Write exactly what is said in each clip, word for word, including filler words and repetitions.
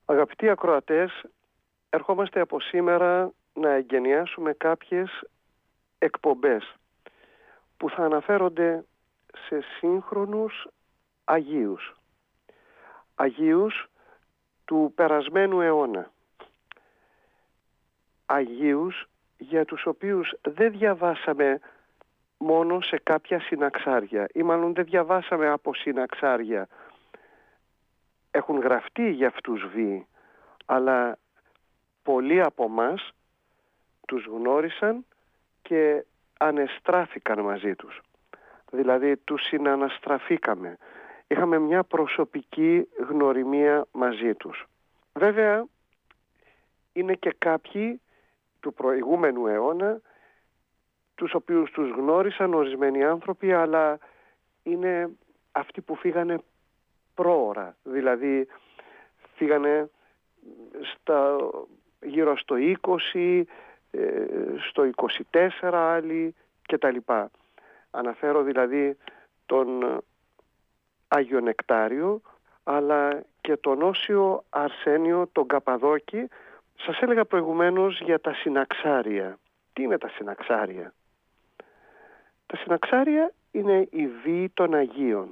Αγαπητοί ακροατές, ερχόμαστε από σήμερα να εγκαινιάσουμε κάποιες εκπομπές που θα αναφέρονται σε σύγχρονους Αγίους. Αγίους του περασμένου αιώνα. Αγίους για τους οποίους δεν διαβάσαμε μόνο σε κάποια συναξάρια ή μάλλον δεν διαβάσαμε από συναξάρια. Έχουν γραφτεί για αυτούς βίοι, αλλά πολλοί από μας τους γνώρισαν και ανεστράφηκαν μαζί τους. Δηλαδή τους συναναστραφήκαμε. Είχαμε μια προσωπική γνωριμία μαζί τους. Βέβαια είναι και κάποιοι του προηγούμενου αιώνα τους οποίους τους γνώρισαν ορισμένοι άνθρωποι, αλλά είναι αυτοί που φύγανε πρόωρα. Δηλαδή φύγανε στα, γύρω στο είκοσι, στο είκοσι τέσσερα άλλοι κτλ. Αναφέρω δηλαδή τον Άγιο Νεκτάριο, αλλά και τον Όσιο Αρσένιο τον Καπαδόκη. Σας έλεγα προηγουμένως για τα συναξάρια. Τι είναι τα συναξάρια? Τα συναξάρια είναι οι βίοι των Αγίων.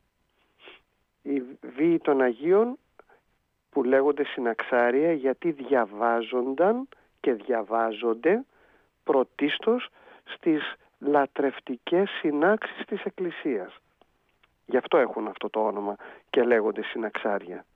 Οι βίοι των Αγίων που λέγονται συναξάρια γιατί διαβάζονταν και διαβάζονται πρωτίστως στις λατρευτικές συνάξεις της Εκκλησίας. Γι' αυτό έχουν αυτό το όνομα και λέγονται συναξάρια.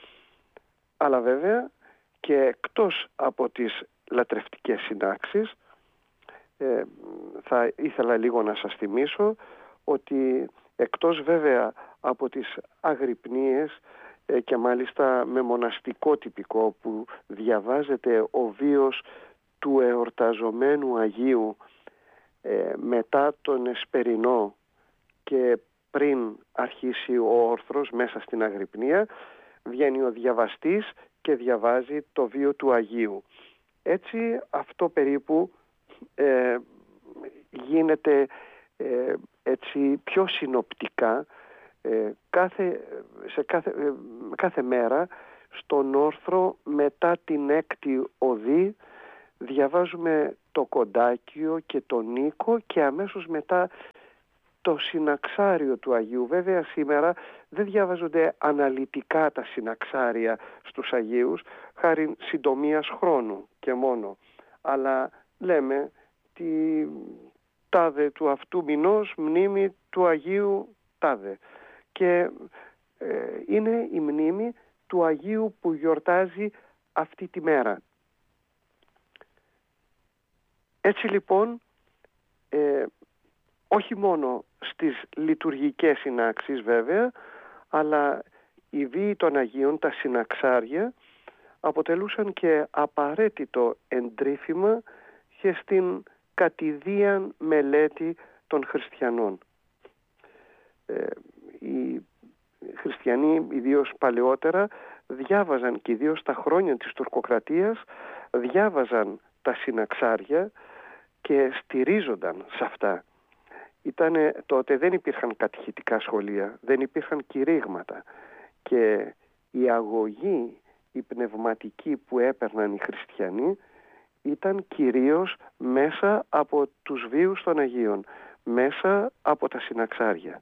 Αλλά βέβαια και εκτός από τις λατρευτικές συνάξεις, ε, θα ήθελα λίγο να σας θυμίσω ότι εκτός βέβαια από τις αγρυπνίες ε, και μάλιστα με μοναστικό τυπικό που διαβάζεται ο βίος του εορταζομένου Αγίου ε, μετά τον Εσπερινό και πριν αρχίσει ο όρθρος μέσα στην αγρυπνία, βγαίνει ο διαβαστής και διαβάζει το βίο του Αγίου. Έτσι αυτό περίπου ε, γίνεται ε, έτσι πιο συνοπτικά ε, κάθε, σε κάθε, ε, κάθε μέρα στον όρθρο μετά την έκτη οδή διαβάζουμε το Κοντάκιο και το Νίκο και αμέσως μετά το συναξάριο του Αγίου. Βέβαια σήμερα δεν διαβάζονται αναλυτικά τα συναξάρια στους Αγίους χάρη συντομίας χρόνου και μόνο. Αλλά λέμε τη τάδε του αυτού μηνός μνήμη του Αγίου τάδε. Και ε, είναι η μνήμη του Αγίου που γιορτάζει αυτή τη μέρα. Έτσι λοιπόν ε, όχι μόνο στις λειτουργικές συνάξεις βέβαια, αλλά οι βίοι των Αγίων, τα συναξάρια, αποτελούσαν και απαραίτητο εντρίφημα και στην κατηδίαν μελέτη των χριστιανών. Ε, οι χριστιανοί, ιδίως παλαιότερα, διάβαζαν και ιδίως στα χρόνια της τουρκοκρατίας, διάβαζαν τα συναξάρια και στηρίζονταν σε αυτά. Ήτανε, τότε δεν υπήρχαν κατηχητικά σχολεία, δεν υπήρχαν κηρύγματα και η αγωγή, η πνευματική που έπαιρναν οι χριστιανοί ήταν κυρίως μέσα από τους βίους των Αγίων, μέσα από τα συναξάρια.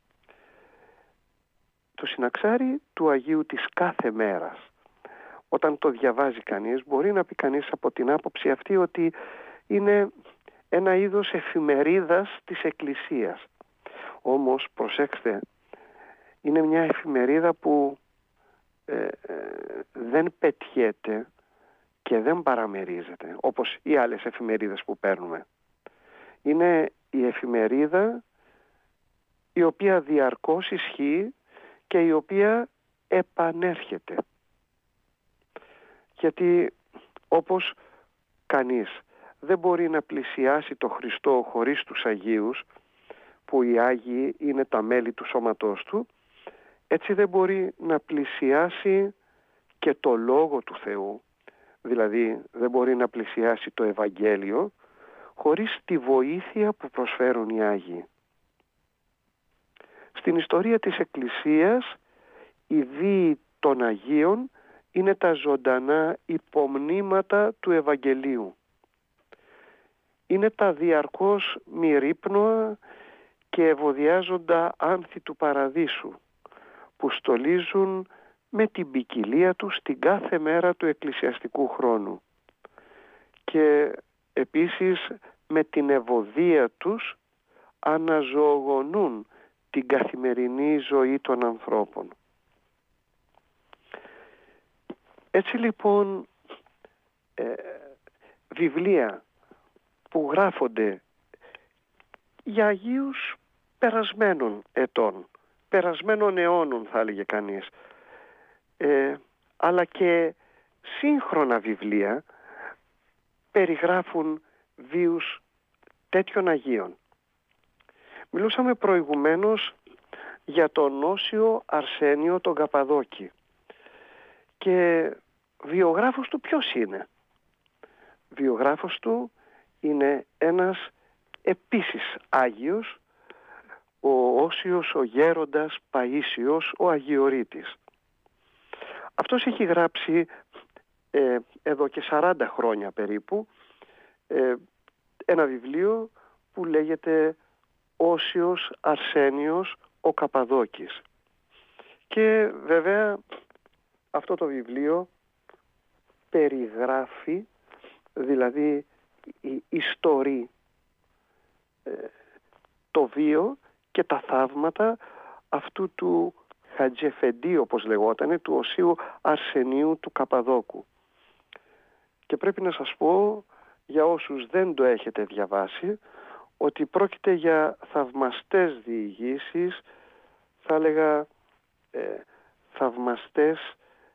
Το συναξάρι του Αγίου της κάθε μέρας, όταν το διαβάζει κανείς, μπορεί να πει κανείς από την άποψη αυτή ότι είναι ένα είδος εφημερίδας της Εκκλησίας. Όμως, προσέξτε, είναι μια εφημερίδα που ε, ε, δεν πετιέται και δεν παραμερίζεται, όπως οι άλλες εφημερίδες που παίρνουμε. Είναι η εφημερίδα η οποία διαρκώς ισχύει και η οποία επανέρχεται. Γιατί όπως κανείς δεν μπορεί να πλησιάσει το Χριστό χωρίς τους Αγίους, που οι Άγιοι είναι τα μέλη του σώματός του, έτσι δεν μπορεί να πλησιάσει και το Λόγο του Θεού, δηλαδή δεν μπορεί να πλησιάσει το Ευαγγέλιο χωρίς τη βοήθεια που προσφέρουν οι Άγιοι. Στην ιστορία της Εκκλησίας οι βίοι των Αγίων είναι τα ζωντανά υπομνήματα του Ευαγγελίου. Είναι τα διαρκώς μυρίπνοα και ευωδιάζοντα άνθη του παραδείσου, που στολίζουν με την ποικιλία τους την κάθε μέρα του εκκλησιαστικού χρόνου και επίσης με την ευωδία τους αναζωογονούν την καθημερινή ζωή των ανθρώπων. Έτσι λοιπόν ε, βιβλία που γράφονται για Αγίους περασμένων ετών, περασμένων αιώνων θα έλεγε κανείς, ε, αλλά και σύγχρονα βιβλία περιγράφουν βίους τέτοιων Αγίων. Μιλούσαμε προηγουμένως για τον Όσιο Αρσένιο τον Καπαδόκη και βιογράφος του ποιος είναι? Βιογράφος του είναι ένας επίσης Άγιος, ο Όσιος ο Γέροντας Παΐσιος ο Αγιορείτης. Αυτός έχει γράψει ε, εδώ και σαράντα χρόνια περίπου ε, ένα βιβλίο που λέγεται Όσιος Αρσένιος ο Καπαδόκης. Και βέβαια αυτό το βιβλίο περιγράφει, δηλαδή ιστορεί ε, το βίο και τα θαύματα αυτού του Χατζεφεντή, όπως λεγότανε, του Οσίου Αρσενίου του Καπαδόκου. Και πρέπει να σας πω, για όσους δεν το έχετε διαβάσει, ότι πρόκειται για θαυμαστές διηγήσεις, θα έλεγα ε, θαυμαστές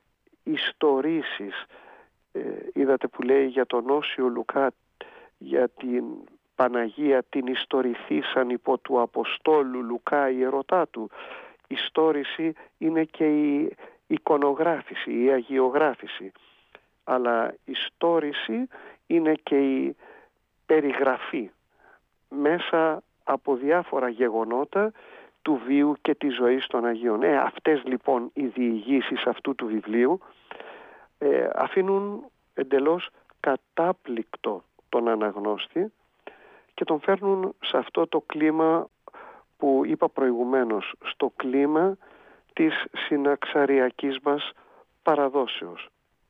ιστορήσεις. Ε, είδατε που λέει για τον Όσιο Λουκά, για την Παναγία την ιστορηθήσαν υπό του Αποστόλου Λουκά ιερωτά του. Η ιστόρηση είναι και η εικονογράφηση, η αγιογράφηση. Αλλά η ιστόρηση είναι και η περιγραφή μέσα από διάφορα γεγονότα του βίου και της ζωής των Αγίων. Ε, αυτές λοιπόν οι διηγήσεις αυτού του βιβλίου ε, αφήνουν εντελώς κατάπληκτο τον αναγνώστη και τον φέρνουν σε αυτό το κλίμα που είπα προηγουμένως, στο κλίμα της συναξαριακής μας παραδόσεως.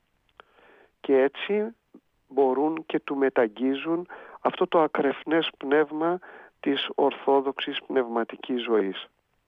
Και έτσι μπορούν και του μεταγγίζουν αυτό το ακρεφνές πνεύμα της ορθόδοξης πνευματικής ζωής.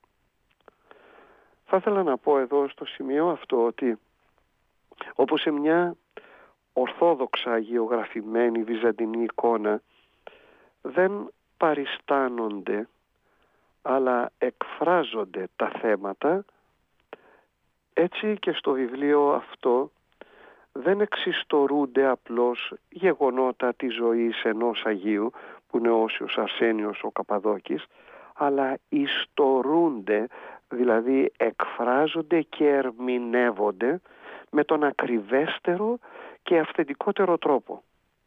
Θα ήθελα να πω εδώ στο σημείο αυτό ότι όπως σε μια ορθόδοξα αγιογραφημένη βυζαντινή εικόνα δεν παριστάνονται αλλά εκφράζονται τα θέματα, έτσι και στο βιβλίο αυτό δεν εξιστορούνται απλώς γεγονότα της ζωής ενός Αγίου που είναι ο Όσιος Αρσένιος ο Καπαδόκης, αλλά ιστορούνται, δηλαδή εκφράζονται και ερμηνεύονται με τον ακριβέστερο και αυθεντικότερο τρόπο.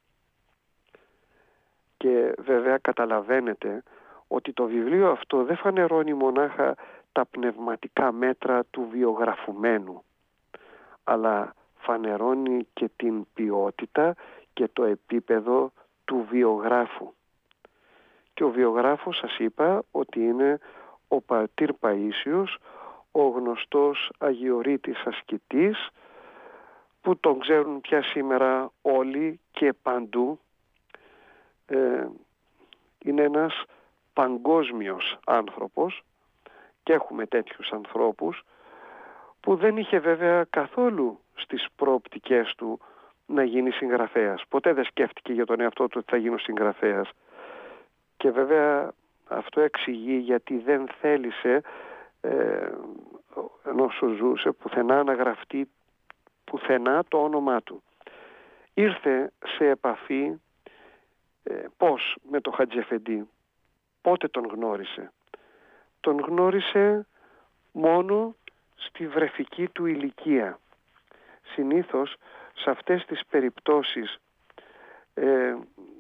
Και βέβαια καταλαβαίνετε ότι το βιβλίο αυτό δεν φανερώνει μονάχα τα πνευματικά μέτρα του βιογραφουμένου, αλλά φανερώνει και την ποιότητα και το επίπεδο του βιογράφου. Και ο βιογράφος σας είπα ότι είναι ο πατήρ Παΐσιος, ο γνωστός Αγιορείτης ασκητής, που τον ξέρουν πια σήμερα όλοι και παντού. Ε, είναι ένας παγκόσμιος άνθρωπος και έχουμε τέτοιους ανθρώπους που δεν είχε βέβαια καθόλου στις προοπτικές του να γίνει συγγραφέας. Ποτέ δεν σκέφτηκε για τον εαυτό του ότι θα γίνω συγγραφέας. Και βέβαια αυτό εξηγεί γιατί δεν θέλησε ε, ενώ ζούσε πουθενά να γραφτεί πουθενά το όνομά του. Ήρθε σε επαφή ε, πώς με το Χατζεφεντή, πότε τον γνώρισε. Τον γνώρισε μόνο στη βρεφική του ηλικία. Συνήθως σε αυτές τις περιπτώσεις ε,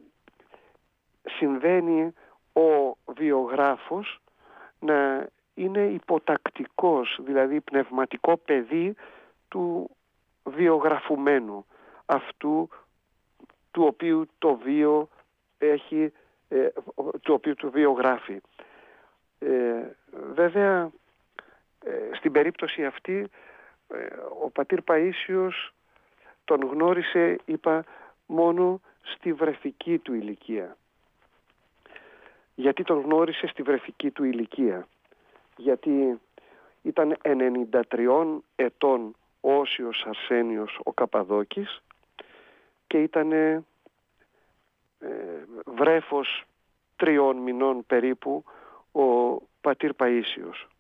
συμβαίνει ο βιογράφος να είναι υποτακτικός, δηλαδή πνευματικό παιδί του βιογραφουμένου, αυτού του οποίου το βίο έχει, ε, του οποίου το βίο γράφει. Ε, βέβαια, ε, στην περίπτωση αυτή, ε, ο πατήρ Παΐσιος τον γνώρισε, είπα, μόνο στη βρεφική του ηλικία. Γιατί τον γνώρισε στη βρεφική του ηλικία? Γιατί ήταν ενενήντα τριών ετών ο Όσιος Αρσένιος ο Καπαδόκης και ήταν ε, βρέφος τριών μηνών περίπου ο πατήρ Παΐσιος.